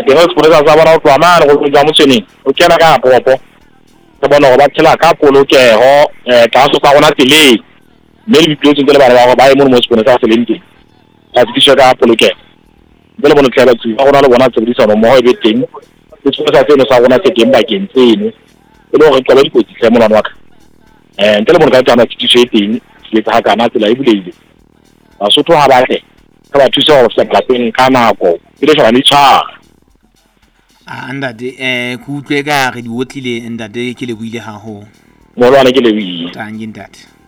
ke go sepolesa sa bona o tloa mane go tloa motseneng o kena ka popo ke bona go ba tshela ka polokego ka so ka gona tseleng mme le ditlotse ke le bana ba go ba e mo sepolesa se leng teng ka tshediswa ka polokego le bona tlhela tsi ba gona le bona tshedisano mo go be teng ke sepolesa tseno sa gona tse teng bakeng tseno e le go qoba dikotsi tsa molwana wa ka ntle le bona ka tsana tshediswa e teng le tsa kana tsela e buleile Basotho ha ba tle ka ba thusa go se plateng ka nako e le shwana itshwara Andade ku utlwe ka re di otlile ndade ke le buile ha ho molwana ke le wi tangi ndate